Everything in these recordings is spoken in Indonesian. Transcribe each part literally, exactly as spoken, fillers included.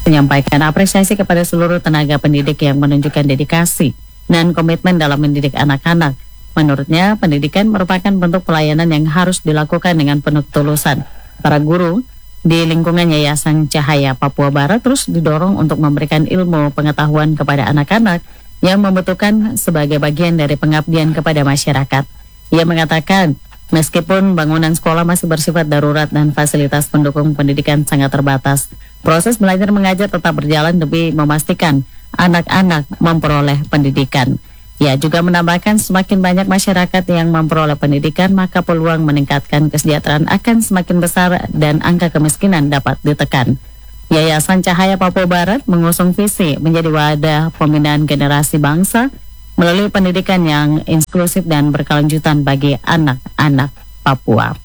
menyampaikan apresiasi kepada seluruh tenaga pendidik yang menunjukkan dedikasi dan komitmen dalam mendidik anak-anak. Menurutnya, pendidikan merupakan bentuk pelayanan yang harus dilakukan dengan penuh ketulusan. Para guru di lingkungan Yayasan Cahaya Papua Barat terus didorong untuk memberikan ilmu pengetahuan kepada anak-anak yang membutuhkan sebagai bagian dari pengabdian kepada masyarakat. Ia mengatakan, meskipun bangunan sekolah masih bersifat darurat dan fasilitas pendukung pendidikan sangat terbatas, proses belajar mengajar tetap berjalan demi memastikan anak-anak memperoleh pendidikan. Ia juga menambahkan semakin banyak masyarakat yang memperoleh pendidikan, maka peluang meningkatkan kesejahteraan akan semakin besar dan angka kemiskinan dapat ditekan. Yayasan Cahaya Papua Barat mengusung visi menjadi wadah pembinaan generasi bangsa melalui pendidikan yang inklusif dan berkelanjutan bagi anak-anak Papua.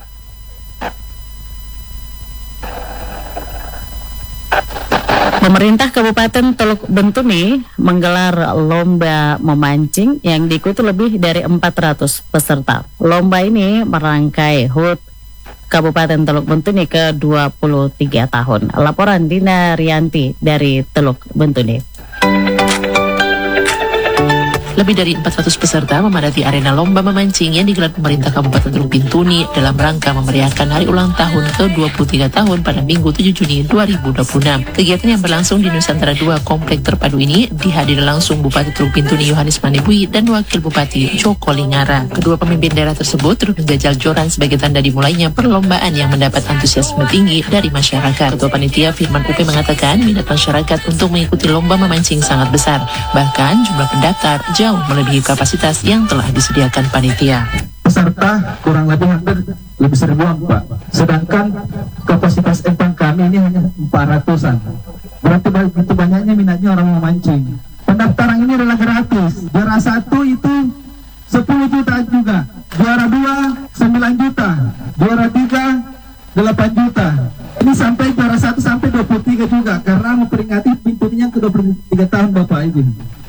Pemerintah Kabupaten Teluk Bentuni menggelar lomba memancing yang diikuti lebih dari empat ratus peserta. Lomba ini merangkai H U T Kabupaten Teluk Bentuni ke dua puluh tiga tahun. Laporan Dina Rianti dari Teluk Bentuni. Lebih dari empat ratus peserta memadati arena lomba memancing yang digelar pemerintah Kabupaten Teluk Bintuni dalam rangka memeriahkan hari ulang tahun ke dua puluh tiga tahun pada Minggu tujuh Juni dua ribu dua puluh enam. Kegiatan yang berlangsung di Nusantara dua Komplek Terpadu ini dihadiri langsung Bupati Teluk Bintuni Yohanes Manibui dan Wakil Bupati Joko Lingara. Kedua pemimpin daerah tersebut turut menjajal joran sebagai tanda dimulainya perlombaan yang mendapat antusiasme tinggi dari masyarakat. Ketua Panitia Firman Upe mengatakan minat masyarakat untuk mengikuti lomba memancing sangat besar. Bahkan jumlah pendaftar jauh melebihi kapasitas yang telah disediakan panitia. Peserta kurang lebih hampir lebih seribuan, Pak. Sedangkan kapasitas empang kami ini hanya empat ratusan. Berarti begitu banyaknya minatnya orang memancing. Pendaftaran ini adalah gratis. Juara satu itu sepuluh juta juga. Juara dua sembilan juta. Juara tiga delapan juta. Ini sampai juara satu sampai dua puluh tiga juga karena memperingati pintunya ke dua puluh tiga tahun Bapak Ibu.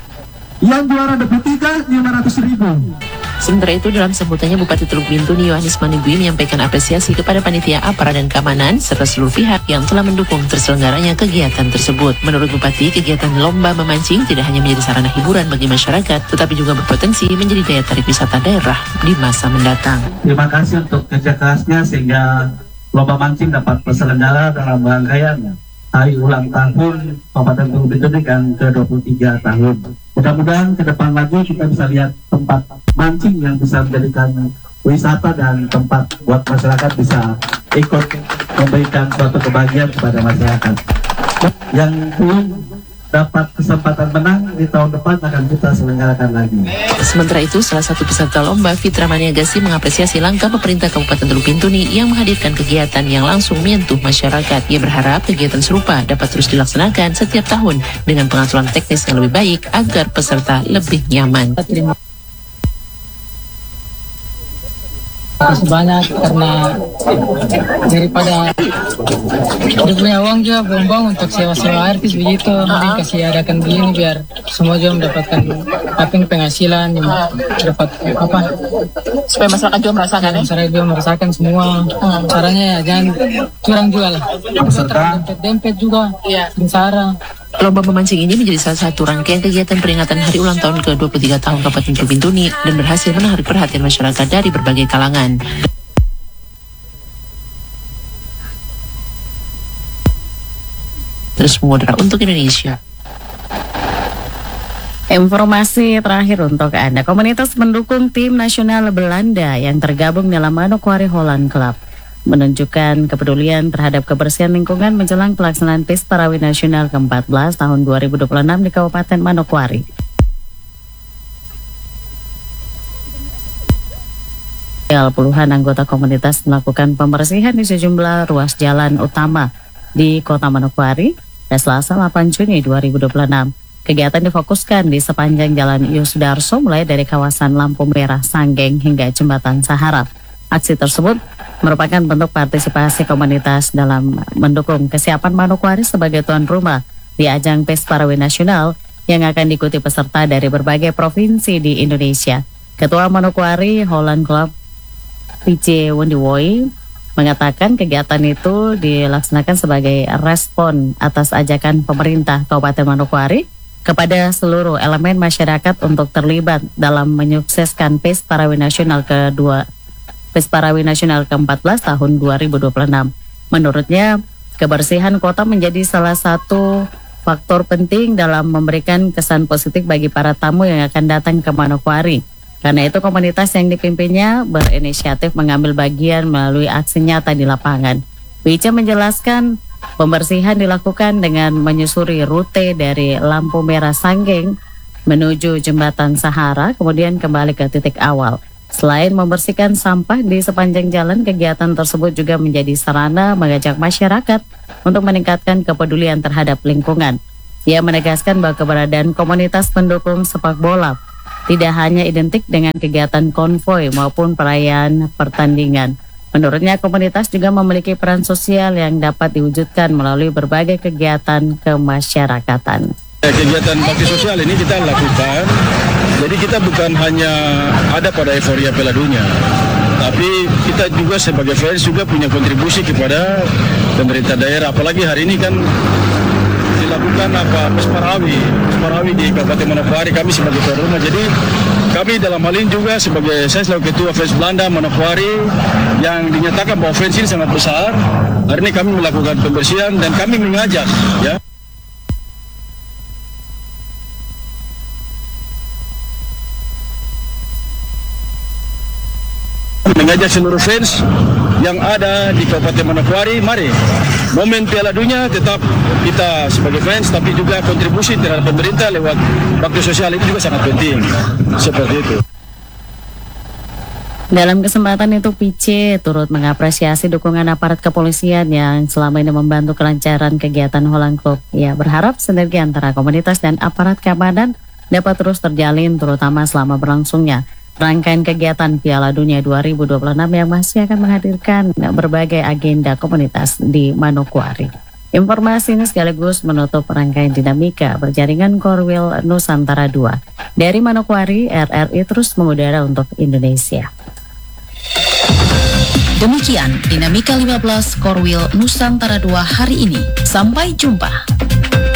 Yang juara dua puluh tiga lima ratus ribu. Sementara itu dalam sambutannya Bupati Teluk Bintuni Yohanes Manibui menyampaikan apresiasi kepada panitia aparat dan keamanan serta seluruh pihak yang telah mendukung terselenggaranya kegiatan tersebut. Menurut Bupati, kegiatan lomba memancing tidak hanya menjadi sarana hiburan bagi masyarakat, tetapi juga berpotensi menjadi daya tarik wisata daerah di masa mendatang. Terima kasih untuk kerja kerasnya sehingga lomba mancing dapat terselenggara dalam rangkaian hari ulang tahun Kabupaten Teluk Bintuni yang ke dua puluh tiga tahun. Mudah-mudahan ke depan lagi kita bisa lihat tempat mancing yang bisa menjadikan wisata dan tempat buat masyarakat bisa ikut memberikan suatu kebahagiaan kepada masyarakat. Yang belum dapat kesempatan menang di tahun depan akan kita selenggarakan lagi. Sementara itu, salah satu peserta lomba, Fitra Maniagasi, mengapresiasi langkah pemerintah Kabupaten Teluk Bintuni yang menghadirkan kegiatan yang langsung menyentuh masyarakat. Ia berharap kegiatan serupa dapat terus dilaksanakan setiap tahun dengan pengaturan teknis yang lebih baik agar peserta lebih nyaman. Terima kasih banyak karena daripada udah punya uang juga buang-buang untuk sewa-sewa artis begitu, mending kasih adakan begini biar semua juga mendapatkan apa yang penghasilan yang dapat apa Supaya masyarakat juga merasakan ya? Masyarakat juga merasakan semua. hmm. Caranya ya jangan curang juga lah, dempet-dempet juga ya, sengsara. Lomba memancing ini menjadi salah satu rangkaian kegiatan peringatan hari ulang tahun ke dua puluh tiga tahun Kabupaten Teluk Bintuni dan berhasil menarik perhatian masyarakat dari berbagai kalangan. Terus mengudara untuk Indonesia. Informasi terakhir untuk Anda, komunitas pendukung tim nasional Belanda yang tergabung dalam Manokwari Holland Club menunjukkan kepedulian terhadap kebersihan lingkungan menjelang pelaksanaan P I S Parawi Nasional ke empat belas tahun dua ribu dua puluh enam di Kabupaten Manokwari. Puluhan anggota komunitas melakukan pembersihan di sejumlah ruas jalan utama di Kota Manokwari pada Selasa delapan Juni dua ribu dua puluh enam. Kegiatan difokuskan di sepanjang Jalan Yusdarso mulai dari kawasan Lampu Merah Sanggeng hingga Jembatan Sahara. Aksi tersebut merupakan bentuk partisipasi komunitas dalam mendukung kesiapan Manokwari sebagai tuan rumah di ajang P I S Parawi Nasional yang akan diikuti peserta dari berbagai provinsi di Indonesia. Ketua Manokwari Holland Club P C Wondiwoi mengatakan kegiatan itu dilaksanakan sebagai respon atas ajakan pemerintah Kabupaten Manokwari kepada seluruh elemen masyarakat untuk terlibat dalam menyukseskan Pesparawi Nasional kedua Pesparawi Nasional ke empat belas tahun dua ribu dua puluh enam. Menurutnya, kebersihan kota menjadi salah satu faktor penting dalam memberikan kesan positif bagi para tamu yang akan datang ke Manokwari. Karena itu komunitas yang dipimpinnya berinisiatif mengambil bagian melalui aksi nyata di lapangan. Wica menjelaskan pembersihan dilakukan dengan menyusuri rute dari lampu merah Sanggeng menuju jembatan Sahara, kemudian kembali ke titik awal. Selain membersihkan sampah di sepanjang jalan, kegiatan tersebut juga menjadi sarana mengajak masyarakat untuk meningkatkan kepedulian terhadap lingkungan. Ia menegaskan bahwa keberadaan komunitas pendukung sepak bola tidak hanya identik dengan kegiatan konvoi maupun perayaan pertandingan. Menurutnya, komunitas juga memiliki peran sosial yang dapat diwujudkan melalui berbagai kegiatan kemasyarakatan. Kegiatan bakti sosial ini kita lakukan, jadi kita bukan hanya ada pada euforia Piala Dunia, tapi kita juga sebagai fans juga punya kontribusi kepada pemerintah daerah. Apalagi hari ini kan dilakukan apa Pesparawi, Pesparawi di Kabupaten Manokwari, kami sebagai tuan rumah. Jadi kami dalam hal ini juga sebagai saya selaku ketua fans Belanda Manokwari yang dinyatakan bahwa fans ini sangat besar. Hari ini kami melakukan pembersihan dan kami mengajak ya. Mengajak seluruh fans yang ada di Kabupaten Manokwari, mari momen Piala Dunia tetap kita sebagai fans, tapi juga kontribusi terhadap pemerintah lewat bakti sosial itu juga sangat penting, seperti itu. Dalam kesempatan itu, P C turut mengapresiasi dukungan aparat kepolisian yang selama ini membantu kelancaran kegiatan Holland Club. Ia berharap sinergi antara komunitas dan aparat keamanan dapat terus terjalin, terutama selama berlangsungnya rangkaian kegiatan Piala Dunia dua ribu dua puluh enam yang masih akan menghadirkan berbagai agenda komunitas di Manokwari. Informasi ini sekaligus menutup rangkaian dinamika berjaringan Korwil Nusantara dua. Dari Manokwari, R R I terus mengudara untuk Indonesia. Demikian dinamika lima belas Korwil Nusantara dua hari ini. Sampai jumpa.